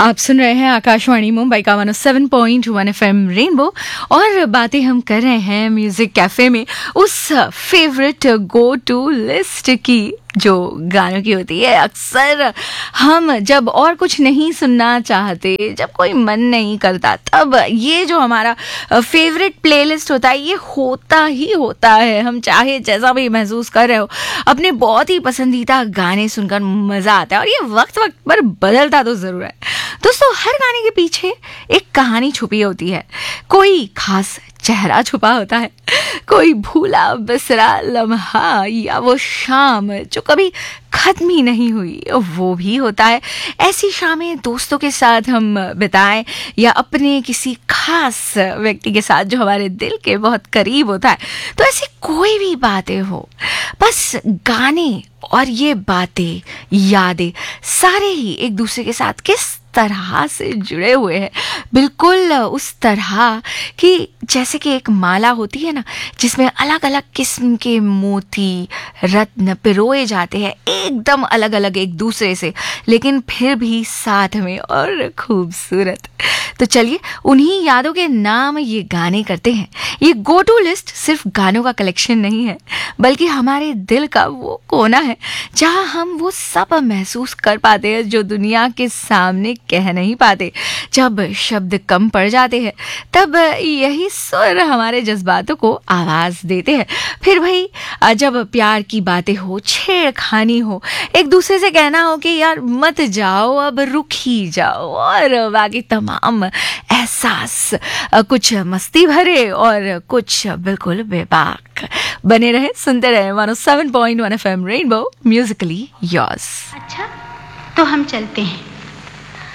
आप सुन रहे हैं आकाशवाणी मुंबई का 107.1 FM रेनबो और बातें हम कर रहे हैं म्यूजिक कैफे में उस फेवरेट गो टू लिस्ट की जो गानों की होती है। अक्सर हम जब और कुछ नहीं सुनना चाहते, जब कोई मन नहीं करता, तब ये जो हमारा फेवरेट प्लेलिस्ट होता है ये होता ही होता है। हम चाहे जैसा भी महसूस कर रहे हो, अपने बहुत ही पसंदीदा गाने सुनकर मज़ा आता है और ये वक्त वक्त पर बदलता तो ज़रूर है। दोस्तों, हर गाने के पीछे एक कहानी छुपी होती है, कोई खास चेहरा छुपा होता है, कोई भूला बिसरा लम्हा या वो शाम जो कभी खत्म ही नहीं हुई वो भी होता है। ऐसी शामें दोस्तों के साथ हम बिताएं या अपने किसी खास व्यक्ति के साथ जो हमारे दिल के बहुत करीब होता है। तो ऐसी कोई भी बातें हो, बस गाने और ये बातें, यादें सारे ही एक दूसरे के साथ किस तरह से जुड़े हुए हैं, बिल्कुल उस तरह कि जैसे कि एक माला होती है ना, जिसमें अलग अलग किस्म के मोती रत्न पिरोए जाते हैं, एकदम अलग अलग एक दूसरे से, लेकिन फिर भी साथ में और खूबसूरत। तो चलिए उन्हीं यादों के नाम ये गाने करते हैं। ये गो टू लिस्ट सिर्फ गानों का कलेक्शन नहीं है, बल्कि हमारे दिल का वो कोना है जहां हम वो सब महसूस कर पाते हैं जो दुनिया के सामने कह नहीं पाते। जब शब्द कम पड़ जाते हैं, तब यही सुर हमारे जज्बातों को आवाज देते हैं। फिर भाई जब प्यार की बातें हो, छेड़खानी हो, एक दूसरे से कहना हो कि यार मत जाओ, अब रुक ही जाओ, और बाकी तमाम एहसास कुछ मस्ती भरे और कुछ बिल्कुल बेबाक। बने रहे, सुनते रहे 107.1 FM रेनबो, म्यूजिकली योर्स। अच्छा, तो हम चलते हैं।